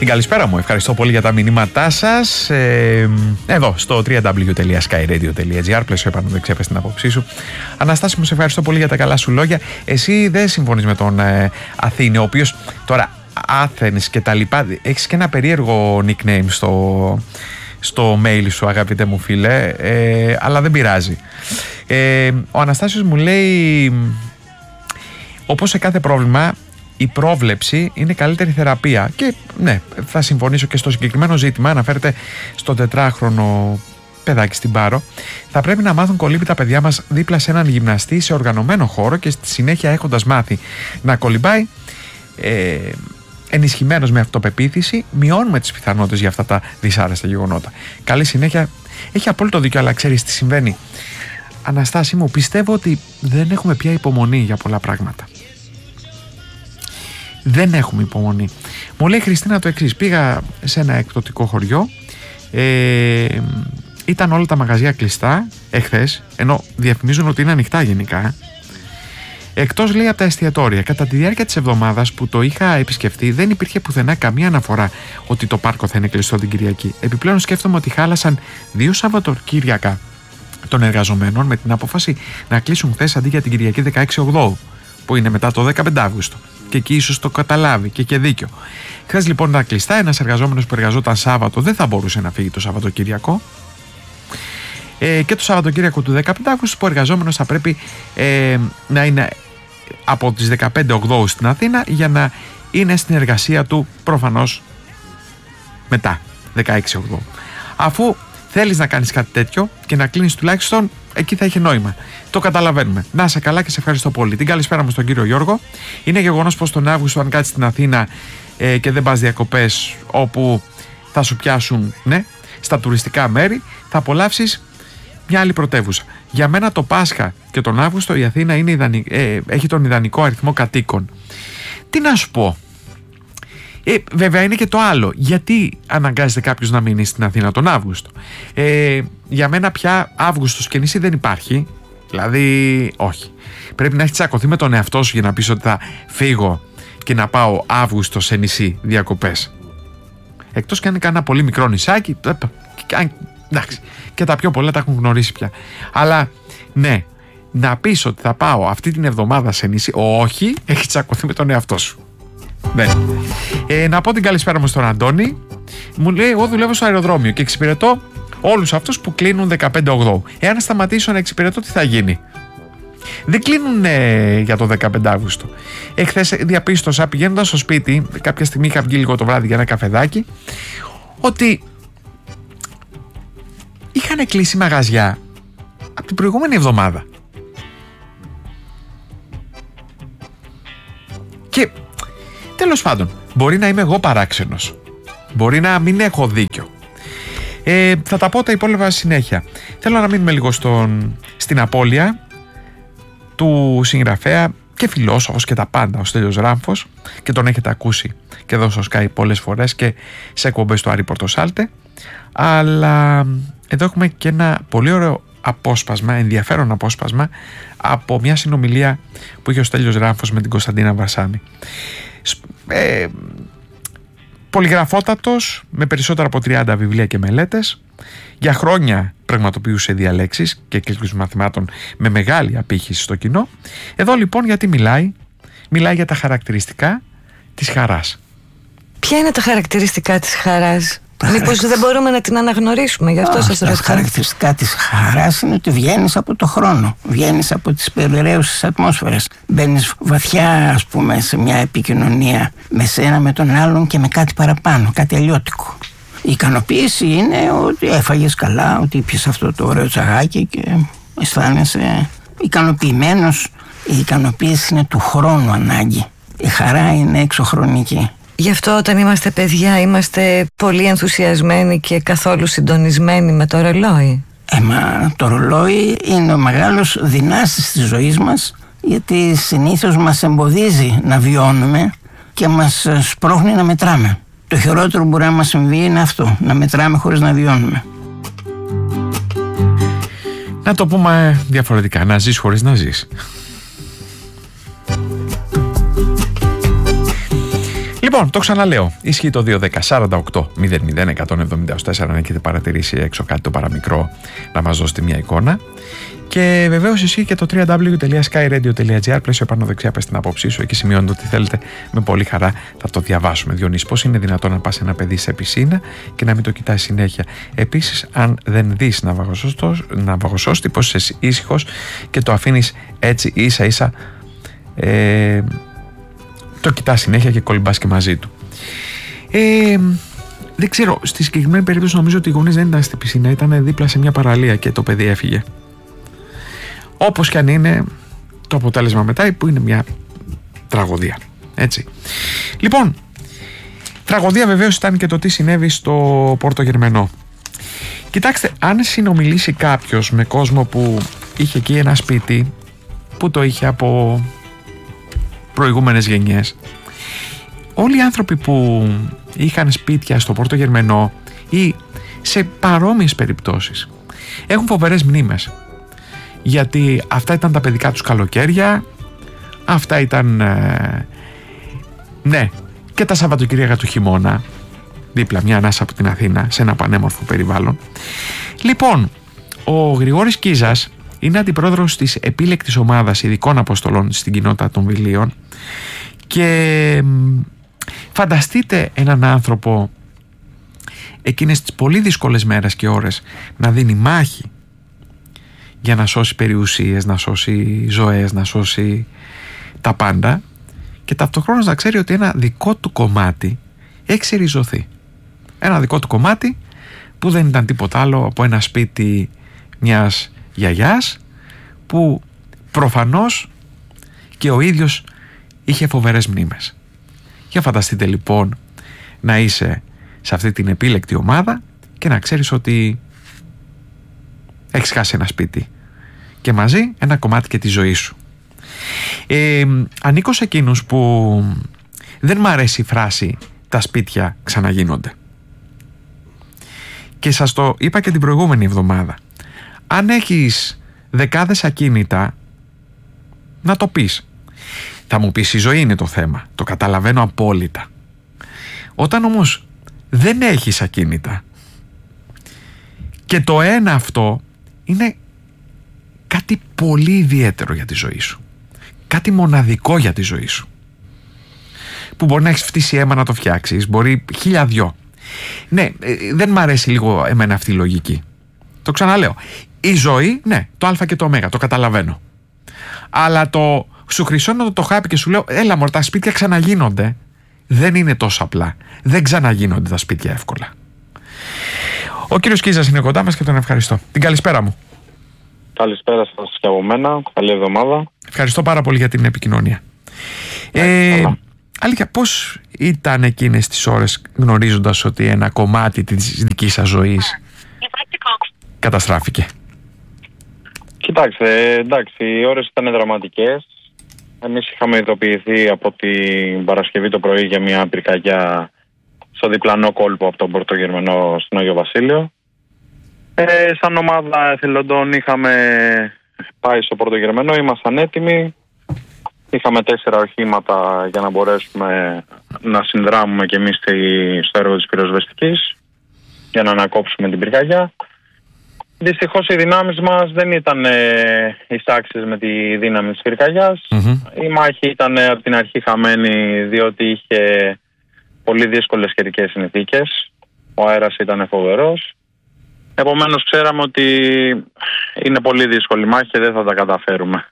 την καλησπέρα μου. Ευχαριστώ πολύ για τα μηνύματά σας. Εδώ στο www.skyradio.gr. Πλαίσιο επάνω, δεν ξέπες την άποψή σου. Αναστάση μου, σε ευχαριστώ πολύ για τα καλά σου λόγια. Εσύ δεν συμφωνείς με τον Αθήνη, ο οποίος τώρα Athens και τα λοιπά. Έχεις και ένα περίεργο nickname στο mail σου, αγαπητέ μου φίλε, αλλά δεν πειράζει. Ο Αναστάσιος μου λέει, όπως σε κάθε πρόβλημα, η πρόβλεψη είναι καλύτερη θεραπεία. Και ναι, θα συμφωνήσω και στο συγκεκριμένο ζήτημα. Αναφέρεται στο 4χρονο παιδάκι στην Πάρο. Θα πρέπει να μάθουν κολύμπη τα παιδιά μας δίπλα σε έναν γυμναστή σε οργανωμένο χώρο και στη συνέχεια, έχοντας μάθει να κολυμπάει ενισχυμένος με αυτοπεποίθηση, μειώνουμε τις πιθανότητες για αυτά τα δυσάρεστα γεγονότα. Καλή συνέχεια. Έχει απόλυτο δίκιο, αλλά ξέρεις τι συμβαίνει? Αναστάση μου, πιστεύω ότι δεν έχουμε πια υπομονή για πολλά πράγματα. Δεν έχουμε υπομονή. Μου λέει η Χριστίνα το εξής: πήγα σε ένα εκπτωτικό χωριό, ήταν όλα τα μαγαζιά κλειστά εχθές, ενώ διαφημίζουν ότι είναι ανοιχτά γενικά. Εκτός, λέει, από τα εστιατόρια. Κατά τη διάρκεια της εβδομάδας που το είχα επισκεφτεί, δεν υπήρχε πουθενά καμία αναφορά ότι το πάρκο θα είναι κλειστό την Κυριακή. Επιπλέον, σκέφτομαι ότι χάλασαν 2 Σαββατοκύριακα των εργαζομένων με την απόφαση να κλείσουν χθες αντί για την Κυριακή 16 Οκτώου, που είναι μετά το 15 Αύγουστο. Και εκεί ίσως το καταλάβει και δίκιο. Χθες λοιπόν ήταν κλειστά. Ένας εργαζόμενος που εργαζόταν Σάββατο δεν θα μπορούσε να φύγει το Σαββατοκύριακο. Και το Σαββατοκύριακο του 15 Αύγουστου που ο εργαζόμενος θα πρέπει να είναι από τις 15 Οκτώου στην Αθήνα για να είναι στην εργασία του προφανώς μετά 16 Οκτώου. Αφού θέλεις να κάνεις κάτι τέτοιο και να κλείνεις τουλάχιστον, εκεί θα έχει νόημα. Το καταλαβαίνουμε. Να είσαι καλά και σε ευχαριστώ πολύ. Την καλησπέρα μου στον κύριο Γιώργο. Είναι γεγονός πως τον Αύγουστο, αν κάτσεις στην Αθήνα και δεν πας διακοπές όπου θα σου πιάσουν στα τουριστικά μέρη, θα απολαύσεις μια άλλη πρωτεύουσα. Για μένα το Πάσχα και τον Αύγουστο η Αθήνα είναι έχει τον ιδανικό αριθμό κατοίκων. Τι να σου πω. Βέβαια είναι και το άλλο. Γιατί αναγκάζεται κάποιος να μείνει στην Αθήνα τον Αύγουστο? Για μένα πια Αύγουστος και νησί δεν υπάρχει. Δηλαδή όχι. Πρέπει να έχεις τσακωθεί με τον εαυτό σου για να πεις ότι θα φύγω και να πάω Αύγουστο σε νησί διακοπές. Εκτός και αν είναι κανένα πολύ μικρό νησάκι, εντάξει, και τα πιο πολλά τα έχουν γνωρίσει πια. Αλλά ναι, να πεις ότι θα πάω αυτή την εβδομάδα σε νησί, όχι, έχει τσακωθεί με τον εαυτό σου. Ναι. Να πω την καλησπέρα μου στον Αντώνη. Μου λέει: εγώ δουλεύω στο αεροδρόμιο και εξυπηρετώ όλους αυτούς που κλείνουν 15 Οκτώου. Εάν σταματήσω να εξυπηρετώ, τι θα γίνει? Δεν κλείνουν για το 15 Αύγουστο. Εχθές διαπίστωσα, πηγαίνοντας στο σπίτι, κάποια στιγμή είχα βγει λίγο το βράδυ για ένα καφεδάκι, ότι είχαν κλείσει μαγαζιά από την προηγούμενη εβδομάδα. Και τέλος πάντων, μπορεί να είμαι εγώ παράξενος, μπορεί να μην έχω δίκιο. Θα τα πω τα υπόλοιπα συνέχεια. Θέλω να μείνουμε λίγο στην απώλεια του συγγραφέα και φιλόσοφος και τα πάντα, ο Στέλιος Ράμφος, και τον έχετε ακούσει και εδώ στο Sky πολλές φορές και σε εκπομπές του Άρη Πορτοσάλτε. Αλλά εδώ έχουμε και ένα πολύ ωραίο απόσπασμα, ενδιαφέρον απόσπασμα από μια συνομιλία που είχε ο Στέλιος Ράμφος με την Κωνσταντίνα Βαρσάμη. Πολυγραφότατος, με περισσότερα από 30 βιβλία και μελέτες. Για χρόνια πραγματοποιούσε διαλέξεις και κύκλους μαθημάτων με μεγάλη απήχηση στο κοινό. Εδώ λοιπόν γιατί μιλάει για τα χαρακτηριστικά της χαράς. Ποια είναι τα χαρακτηριστικά της χαράς? Μήπως δεν μπορούμε να την αναγνωρίσουμε, γι' αυτό σας ρωτάω. Τα χαρακτηριστικά της χαράς είναι ότι βγαίνεις από το χρόνο, βγαίνεις από τις περιραίουσες ατμόσφαιρες, μπαίνεις βαθιά, ας πούμε, σε μια επικοινωνία με σένα, με τον άλλον και με κάτι παραπάνω, κάτι αλλιώτικο. Η ικανοποίηση είναι ότι έφαγες καλά, ότι ήπιες αυτό το ωραίο τσαγάκι και αισθάνεσαι ικανοποιημένος. Η ικανοποίηση είναι του χρόνου ανάγκη. Η χαρά είναι εξωχρονική. Γι' αυτό όταν είμαστε παιδιά είμαστε πολύ ενθουσιασμένοι και καθόλου συντονισμένοι με το ρολόι. Μα το ρολόι είναι ο μεγάλος δυνάστης της ζωής μας, γιατί συνήθως μας εμποδίζει να βιώνουμε και μας σπρώχνει να μετράμε. Το χειρότερο που μπορεί να μας συμβεί είναι αυτό, να μετράμε χωρίς να βιώνουμε. Να το πούμε διαφορετικά, να ζεις χωρίς να ζεις. Λοιπόν, το ξαναλέω. Ισχύει το 210-48-00-174 αν έχετε παρατηρήσει έξω κάτι το παραμικρό να μας δώσετε μια εικόνα. Και βεβαίως ισχύει και το www.skyradio.gr. Πλαίσιο πάνω δεξιά, πες την άποψή σου. Εκεί σημειώνετε ό,τι θέλετε. Με πολύ χαρά θα το διαβάσουμε. Διονύση, πώς είναι δυνατόν να πας ένα παιδί σε πισίνα και να μην το κοιτάς συνέχεια? Επίσης, αν δεν δεις να βαγοσώσει, πώς είσαι ήσυχος και το αφήνεις έτσι ίσα ίσα, το κοιτάς συνέχεια και κολυμπάς και μαζί του. Δεν ξέρω, στη συγκεκριμένη περίπτωση νομίζω ότι οι γονείς δεν ήταν στη πισίνα, ήταν δίπλα σε μια παραλία και το παιδί έφυγε. Όπως κι αν είναι το αποτέλεσμα μετά, που είναι μια τραγωδία, έτσι. Λοιπόν, τραγωδία βεβαίως ήταν και το τι συνέβη στο Πόρτο Γερμενό. Κοιτάξτε, αν συνομιλήσει κάποιος με κόσμο που είχε εκεί ένα σπίτι, που το είχε από προηγούμενες γενιές, όλοι οι άνθρωποι που είχαν σπίτια στο Πόρτο Γερμενό ή σε παρόμοιες περιπτώσεις έχουν φοβερές μνήμες, γιατί αυτά ήταν τα παιδικά τους καλοκαίρια, αυτά ήταν ναι, και τα Σαββατοκύριακα του χειμώνα, δίπλα μια ανάσα από την Αθήνα, σε ένα πανέμορφο περιβάλλον. Λοιπόν, ο Γρηγόρης Κίζας είναι αντιπρόεδρος της επίλεκτης ομάδας ειδικών αποστολών στην κοινότητα των Βιλίων και φανταστείτε έναν άνθρωπο εκείνες τις πολύ δύσκολες μέρες και ώρες να δίνει μάχη για να σώσει περιουσίες, να σώσει ζωές, να σώσει τα πάντα, και ταυτοχρόνως να ξέρει ότι ένα δικό του κομμάτι έχει ξεριζωθεί. Ένα δικό του κομμάτι που δεν ήταν τίποτα άλλο από ένα σπίτι μιας γιαγιάς που προφανώς και ο ίδιος είχε φοβερές μνήμες. Για φανταστείτε λοιπόν να είσαι σε αυτή την επίλεκτη ομάδα και να ξέρεις ότι έχεις χάσει ένα σπίτι και μαζί ένα κομμάτι και τη ζωή σου. Ανήκω σε εκείνους που δεν μ' αρέσει η φράση «τα σπίτια ξαναγίνονται». Και σας το είπα και την προηγούμενη εβδομάδα. Αν έχεις δεκάδες ακίνητα, να το πεις. Θα μου πεις, η ζωή είναι το θέμα, το καταλαβαίνω απόλυτα. Όταν όμως δεν έχεις ακίνητα και το ένα αυτό είναι κάτι πολύ ιδιαίτερο για τη ζωή σου, κάτι μοναδικό για τη ζωή σου, που μπορεί να έχεις φτύσει αίμα να το φτιάξεις, μπορεί 1002. Ναι, δεν μ' αρέσει λίγο εμένα αυτή η λογική. Το ξαναλέω. Η ζωή, ναι, το α και το ω, το καταλαβαίνω. Αλλά το σου χρυσώνω το χάπι και σου λέω, έλα μωρέ, τα σπίτια ξαναγίνονται, δεν είναι τόσο απλά. Δεν ξαναγίνονται τα σπίτια εύκολα. Ο κύριος Κίζας είναι κοντά μας και τον ευχαριστώ. Την καλησπέρα μου. Καλησπέρα σας και από μένα. Καλή εβδομάδα. Ευχαριστώ πάρα πολύ για την επικοινωνία. Αλήθεια, πώς ήταν εκείνες τις ώρες γνωρίζοντας ότι ένα κομμάτι της δικής σας ζωής καταστράφηκε? Κοιτάξτε, εντάξει, οι ώρες ήταν δραματικές. Εμείς είχαμε ειδοποιηθεί από την Παρασκευή το πρωί για μια πυρκαγιά στο διπλανό κόλπο από τον Πόρτο Γερμενό στον Άγιο Βασίλειο. Σαν ομάδα εθελοντών είχαμε πάει στο Πόρτο Γερμενό, ήμασταν έτοιμοι. Είχαμε 4 οχήματα για να μπορέσουμε να συνδράμουμε και εμείς στο έργο της πυροσβεστικής για να ανακόψουμε την πυρκαγιά. Δυστυχώς οι δυνάμεις μας δεν ήταν εισάξιες με τη δύναμη της πυρκαγιάς. Η μάχη ήταν από την αρχή χαμένη, διότι είχε πολύ δύσκολες καιρικές συνθήκες. Ο αέρας ήταν φοβερός. Επομένως ξέραμε ότι είναι πολύ δύσκολη μάχη και δεν θα τα καταφέρουμε.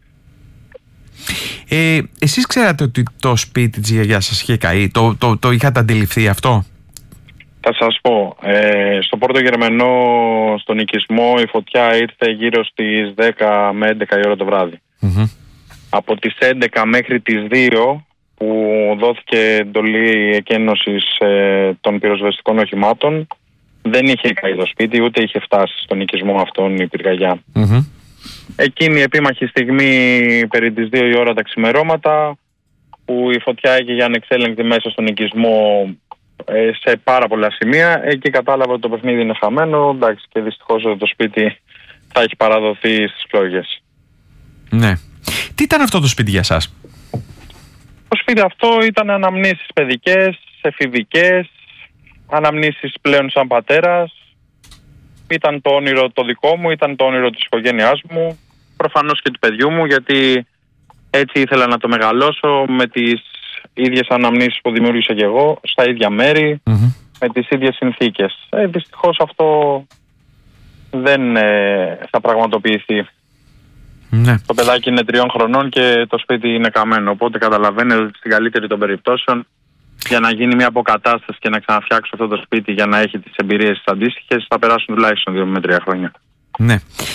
Εσείς ξέρατε ότι το σπίτι της γιαγιάς σας είχε καεί? Το είχατε αντιληφθεί αυτό? Θα σας πω, στο Πόρτο Γερμενό, στον οικισμό, η φωτιά ήρθε γύρω στις 10 με 11 η ώρα το βράδυ. Από τις 11 μέχρι τις 2 που δόθηκε εντολή εκένωσης των πυροσβεστικών οχημάτων, δεν είχε καεί το σπίτι, ούτε είχε φτάσει στον οικισμό αυτόν η πυρκαγιά. Εκείνη η επίμαχη στιγμή περί τις 2 η ώρα τα ξημερώματα, που η φωτιά έγινε ανεξέλεγκτη μέσα στον οικισμό σε πάρα πολλά σημεία, εκεί κατάλαβα ότι το παιχνίδι είναι χαμένο, εντάξει, και δυστυχώς το σπίτι θα έχει παραδοθεί στις φλόγες. Ναι. Τι ήταν αυτό το σπίτι για σας? Το σπίτι αυτό ήταν αναμνήσεις παιδικές, εφηβικές, αναμνήσεις πλέον σαν πατέρας. Ήταν το όνειρο το δικό μου, ήταν το όνειρο της οικογένειάς μου, προφανώς και του παιδιού μου, γιατί έτσι ήθελα να το μεγαλώσω με τις ίδιες αναμνήσεις που δημιούργησα και εγώ, στα ίδια μέρη, με τις ίδιες συνθήκες. Δυστυχώς αυτό δεν θα πραγματοποιηθεί. Ναι. Το παιδάκι είναι 3 χρονών και το σπίτι είναι καμένο, οπότε καταλαβαίνετε ότι στην καλύτερη των περιπτώσεων, για να γίνει μια αποκατάσταση και να ξαναφτιάξω αυτό το σπίτι για να έχει τις εμπειρίες τις αντίστοιχες, θα περάσουν τουλάχιστον 2 με 3 χρόνια. Ναι.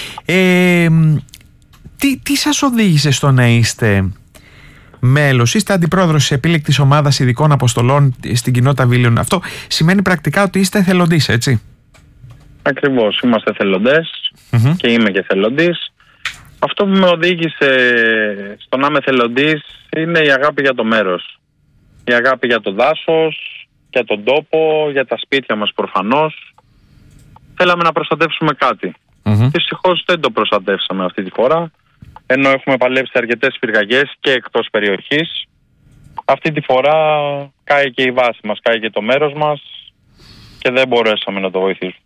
Τι σας οδήγησε στο να είστε μέλος? Είστε αντιπρόεδρος της επίλεκτης ομάδας ειδικών αποστολών στην κοινότητα Βίλιων. Αυτό σημαίνει πρακτικά ότι είστε εθελοντής, έτσι? Ακριβώς, είμαστε εθελοντές και είμαι και εθελοντής. Αυτό που με οδήγησε στο να είμαι εθελοντής είναι η αγάπη για το μέρος. Η αγάπη για το δάσος, για τον τόπο, για τα σπίτια μας προφανώς. Θέλαμε να προστατεύσουμε κάτι. Δυστυχώς δεν το προστατεύσαμε αυτή τη φορά, ενώ έχουμε παλέψει αρκετές πυρκαγιές και εκτός περιοχής. Αυτή τη φορά κάει και η βάση μας, κάει και το μέρος μας και δεν μπορέσαμε να το βοηθήσουμε.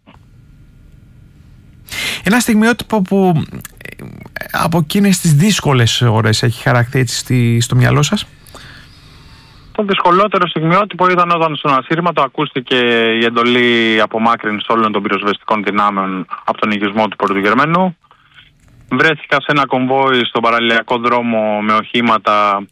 Ένα στιγμιότυπο που από εκείνες τις δύσκολες ώρες έχει χαραχθεί έτσι στο μυαλό σας? Το δυσκολότερο στιγμιότυπο ήταν όταν στον ασύρματο ακούστηκε η εντολή απομάκρυνσης όλων των πυροσβεστικών δυνάμεων από τον οικισμό του Πρωτογερμανού. Βρέθηκα σε ένα κομβόι στον παραλιακό δρόμο με οχήματα,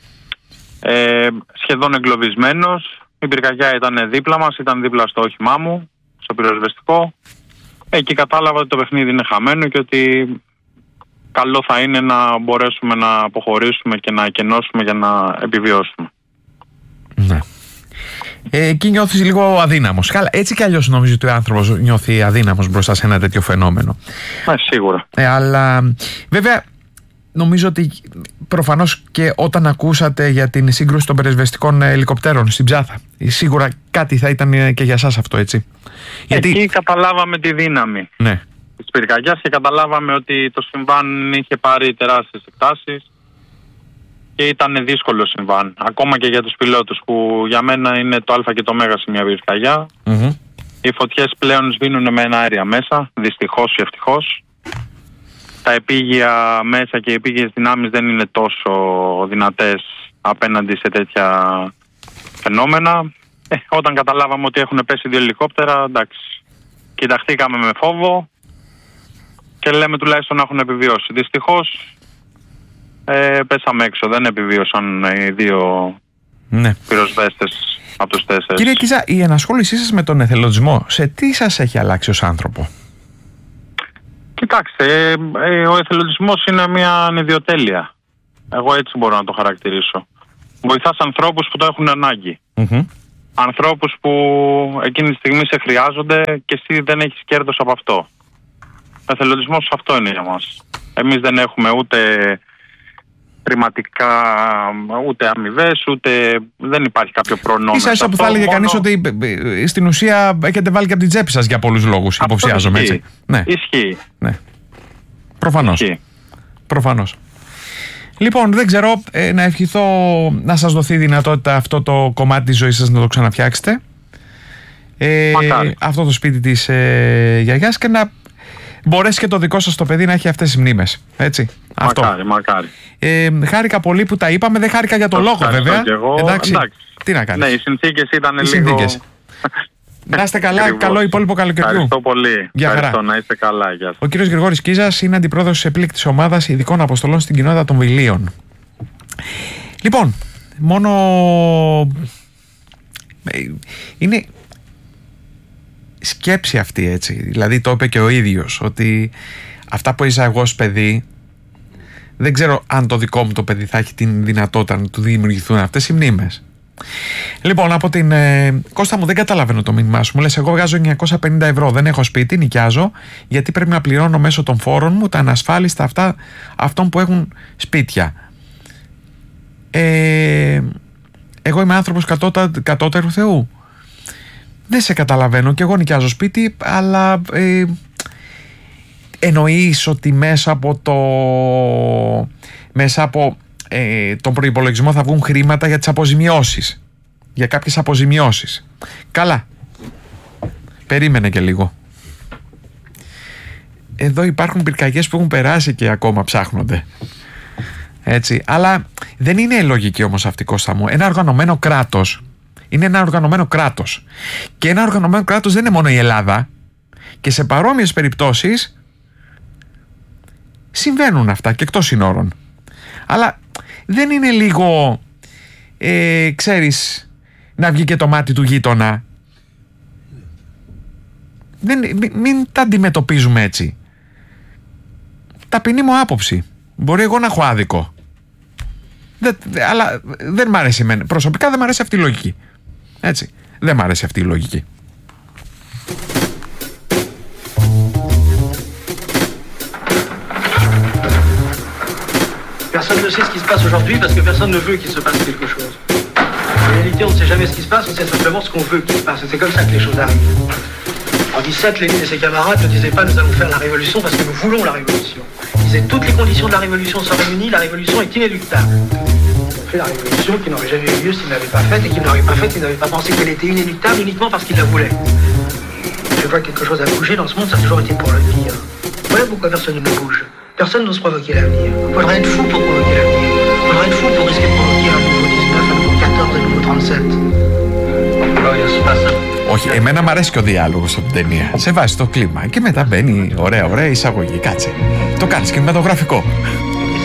σχεδόν εγκλωβισμένος. Η πυρκαγιά ήταν δίπλα μας, ήταν δίπλα στο όχημά μου, στο πυροσβεστικό. Εκεί κατάλαβα ότι το παιχνίδι είναι χαμένο και ότι καλό θα είναι να μπορέσουμε να αποχωρήσουμε και να εκενώσουμε για να επιβιώσουμε. Ναι. Εκεί νιώθεις λίγο αδύναμος. Έτσι κι αλλιώς νομίζω ότι ο άνθρωπος νιώθει αδύναμος μπροστά σε ένα τέτοιο φαινόμενο. Σίγουρα. Αλλά βέβαια νομίζω ότι προφανώς και όταν ακούσατε για την σύγκρουση των πυροσβεστικών ελικοπτέρων στην Ψάθα, σίγουρα κάτι θα ήταν και για σας αυτό, έτσι? Εκεί καταλάβαμε τη δύναμη της πυρκαγιάς και καταλάβαμε ότι το συμβάν είχε πάρει τεράστιες εκτάσεις και ήταν δύσκολο συμβάν, ακόμα και για τους πιλότους, που για μένα είναι το α και το μέγα σε μια πυρκαγιά. Οι φωτιές πλέον σβήνουν με αέρια μέσα, δυστυχώς ή ευτυχώς. Τα επίγεια μέσα και οι επίγειες δυνάμεις δεν είναι τόσο δυνατές απέναντι σε τέτοια φαινόμενα. Όταν καταλάβαμε ότι έχουν πέσει 2 ελικόπτερα, εντάξει, κοιταχτήκαμε με φόβο και λέμε τουλάχιστον να έχουν επιβιώσει. Δυστυχώς πέσαμε έξω, δεν επιβίωσαν οι 2 πυροσβέστες από τους 4. Κύριε Κίζα, η ενασχόλησή σας με τον εθελοντισμό, σε τι σας έχει αλλάξει ως άνθρωπο? Κοιτάξτε, ο εθελοντισμός είναι μια ανιδιοτέλεια. Εγώ έτσι μπορώ να το χαρακτηρίσω. Βοηθάς ανθρώπους που το έχουν ανάγκη. Ανθρώπους που εκείνη τη στιγμή σε χρειάζονται και εσύ δεν έχεις κέρδος από αυτό. Ο εθελοντισμός αυτό είναι για μας. Εμείς δεν έχουμε ούτε χρηματικά, ούτε αμοιβές, ούτε δεν υπάρχει κάποιο προνόμιο. Ίσα που θα έλεγε κανείς ότι στην ουσία έχετε βάλει και από την τσέπη σας για πολλούς λόγους, υποψιάζομαι, έτσι. Ναι. Ισχύει. Ναι. Προφανώς. Ισχύει. Προφανώς. Λοιπόν, δεν ξέρω, να ευχηθώ να σας δοθεί η δυνατότητα αυτό το κομμάτι της ζωής σας να το ξαναφτιάξετε. Αυτό το σπίτι της γιαγιάς, και να μπορέσει και το δικό σας το παιδί να έχει αυτές τις μνήμες. Έτσι. Μακάρι. Χάρηκα πολύ που τα είπαμε. Δεν χάρηκα για το λόγο, βέβαια. Εντάξει. Τι να κάνεις. Ναι, οι συνθήκες ήταν λίγο... Να είστε καλά, καλό υπόλοιπο καλοκαιριού. Ευχαριστώ πολύ. Ευχαριστώ, να είστε καλά. Γεια σας. Ο κύριος Γρηγόρης Κίζας είναι αντιπρόεδρος της επίλεκτης ομάδας ειδικών αποστολών στην κοινότητα των Βιλίων. Λοιπόν, μόνο... είναι σκέψη αυτή, έτσι. Δηλαδή το είπε και ο ίδιος, ότι αυτά που είσαι εγώ ως παιδί, δεν ξέρω αν το δικό μου το παιδί θα έχει την δυνατότητα να του δημιουργηθούν αυτές οι μνήμες. Λοιπόν, από την Κώστα μου, δεν καταλαβαίνω το μήνυμά σου. Μου λες, εγώ βγάζω 950 ευρώ, δεν έχω σπίτι, νοικιάζω, γιατί πρέπει να πληρώνω μέσω των φόρων μου τα ανασφάλιστα αυτά αυτών που έχουν σπίτια. Εγώ είμαι άνθρωπος κατώτερου Θεού. Δεν σε καταλαβαίνω, και εγώ νοικιάζω σπίτι, αλλά εννοείς ότι μέσα από τον προϋπολογισμό θα βγουν χρήματα για τις αποζημιώσεις, για κάποιες αποζημιώσεις. Καλά, περίμενε και λίγο. Εδώ υπάρχουν πυρκαγιές που έχουν περάσει και ακόμα ψάχνονται. Έτσι, αλλά δεν είναι λογική όμως αυτή, Κώστα μου. Ένα οργανωμένο κράτος είναι ένα οργανωμένο κράτος. Και ένα οργανωμένο κράτος δεν είναι μόνο η Ελλάδα. Και σε παρόμοιες περιπτώσεις συμβαίνουν αυτά και εκτός συνόρων. Αλλά δεν είναι λίγο, ξέρεις, να βγει και το μάτι του γείτονα. Μην τα αντιμετωπίζουμε έτσι. Ταπεινή μου άποψη. Μπορεί εγώ να έχω άδικο. Αλλά δεν μ' αρέσει εμένα. Προσωπικά δεν μ' αρέσει αυτή η λογική. Έτσι. Δεν μ' αρέσει αυτή η λογική. Personne ne sait ce qui se passe aujourd'hui parce que personne ne veut qu'il se passe quelque chose. En réalité, on ne sait jamais ce qui se passe, on sait simplement ce qu'on veut qu'il se passe. Et c'est comme ça que les choses arrivent. En 17, Lénine et ses camarades ne disaient pas nous allons faire la révolution parce que nous voulons la révolution. Ils disaient toutes les conditions de la révolution sont réunies, la révolution est inéluctable. Ils ont fait la révolution qui n'aurait jamais eu lieu s'ils ne l'avaient pas faite et qu'ils n'auraient pas faite, ils n'avaient pas pensé qu'elle était inéluctable uniquement parce qu'ils la voulaient. Je vois que quelque chose a bougé dans ce monde, ça a toujours été pour le pire. Voilà pourquoi personne ne bouge. Personne n'ose provoquer l'avenir. Il faudrait être fou pour provoquer l'avenir. Il faudrait être fou pour risquer de provoquer un nouveau 19, un nouveau 14, un nouveau 37. Όχι, εμένα μου αρέσει και ο διάλογος από την ταινία. Σε βάζει το κλίμα και μετά μπαίνει ωραία εισαγωγή. Κάτσε. Το κάνεις κινηματογραφικό.